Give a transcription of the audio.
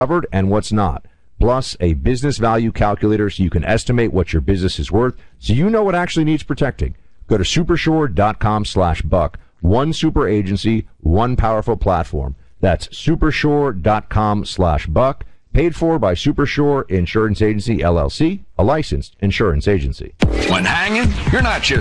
covered and what's not. Plus, a business value calculator so you can estimate what your business is worth so you know what actually needs protecting. Go to supersure.com/buck. One super agency, one powerful platform. That's supersure.com/buck. Paid for by Supershore Insurance Agency, LLC, a licensed insurance agency. When hanging, you're not just